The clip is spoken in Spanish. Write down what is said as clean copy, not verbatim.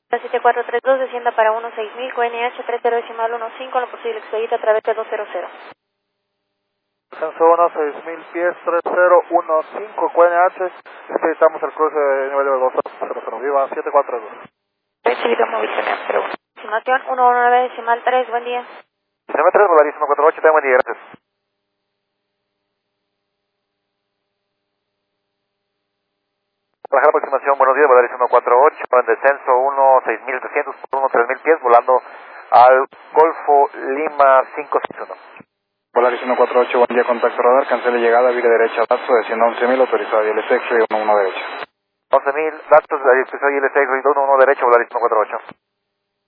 7432, descienda para 16.000, QNH 30.15, lo posible expedita a través de 200. Descenso 16.000 pies, 3015, QNH, expeditamos el cruce de nivel de 200, viva 742. Recibido móvil pero estimación 119.3, buen día. Sistema 3, volarísimo 48, tenga buen día, gracias. Bajar aproximación, buenos días, volarísimo 48, en descenso 16.300 por 13.000 pies, volando al Golfo Lima 561. Volaris 148, buen día, contacto radar, cancele llegada, vire derecha, datos, descienda 11.000, autorizado, y el X-ray 11 derecha. 11.000, datos, estoy ILC, 11 derecho, Volaris 148.